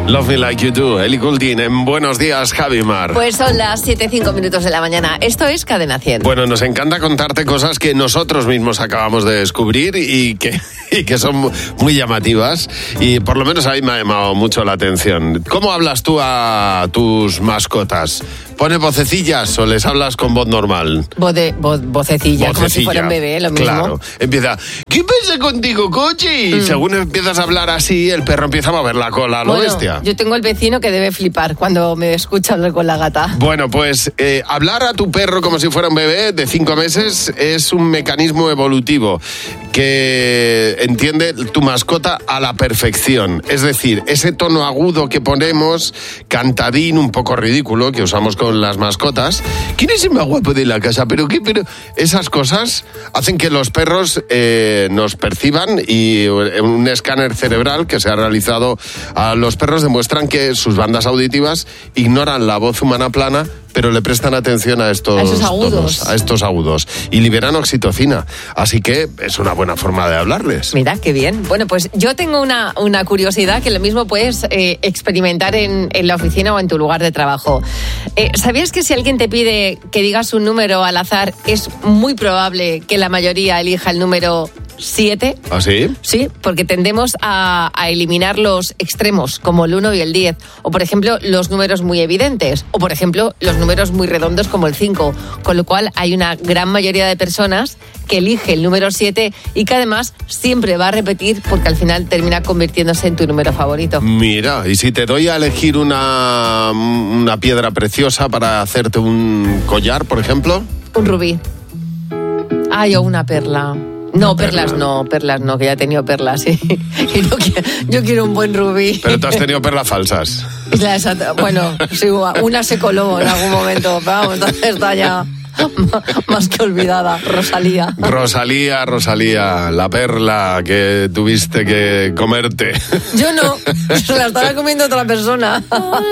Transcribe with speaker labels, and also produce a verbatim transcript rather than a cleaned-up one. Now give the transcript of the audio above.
Speaker 1: Love Me Like You Do, Ellie Goulding en Buenos Días, Javi Mar.
Speaker 2: Pues son las siete y cinco minutos de la mañana. Esto es Cadena cien.
Speaker 1: Bueno, nos encanta contarte cosas que nosotros mismos acabamos de descubrir y que, y que son muy llamativas. Y por lo menos a mí me ha llamado mucho la atención. ¿Cómo hablas tú a tus mascotas? ¿Pones vocecillas o les hablas con voz normal?
Speaker 2: Voz de, voz, vocecilla, vocecilla, como si fuera un bebé, lo mismo.
Speaker 1: Claro, empieza, ¿qué pasa contigo, coche? Y mm. según empiezas a hablar así, el perro empieza a mover la cola a lo
Speaker 2: bueno,
Speaker 1: bestia.
Speaker 2: Yo tengo el vecino que debe flipar cuando me escucha hablar con la gata.
Speaker 1: Bueno, pues eh, hablar a tu perro como si fuera un bebé de cinco meses es un mecanismo evolutivo que entiende tu mascota a la perfección. Es decir, ese tono agudo que ponemos, cantadín, un poco ridículo, que usamos con las mascotas. ¿Quién es el más guapo de la casa? ¿Pero qué? Pero esas cosas hacen que los perros eh, nos perciban, y un escáner cerebral que se ha realizado a los perros demuestran que sus bandas auditivas ignoran la voz humana plana, pero le prestan atención a estos
Speaker 2: a esos agudos.
Speaker 1: tonos, a estos agudos, y liberan oxitocina. Así que es una buena forma de hablarles.
Speaker 2: Mira, qué bien. Bueno, pues yo tengo una, una curiosidad que lo mismo puedes eh, experimentar en, en la oficina o en tu lugar de trabajo. Eh, ¿Sabías que si alguien te pide que digas un número al azar, es muy probable que la mayoría elija el número siete?
Speaker 1: ¿Ah, sí?
Speaker 2: Sí, porque tendemos a, a eliminar los extremos, como el uno y el diez. O, por ejemplo, los números muy evidentes. O, por ejemplo, los números muy redondos como el cinco. Con lo cual, hay una gran mayoría de personas que elige el número siete y que además siempre va a repetir porque al final termina convirtiéndose en tu número favorito.
Speaker 1: Mira, y si te doy a elegir una, una piedra preciosa para hacerte un collar, por ejemplo.
Speaker 2: Un rubí. Ay, o una perla. No, perlas perla. no, perlas no, que ya he tenido perlas, sí. Y no quiero, yo quiero un buen rubí.
Speaker 1: Pero tú has tenido perlas falsas.
Speaker 2: Bueno, sí, una se coló en algún momento, pero vamos, entonces está ya más que olvidada. Rosalía.
Speaker 1: Rosalía, Rosalía, la perla que tuviste que comerte.
Speaker 2: Yo no, se la estaba comiendo otra persona.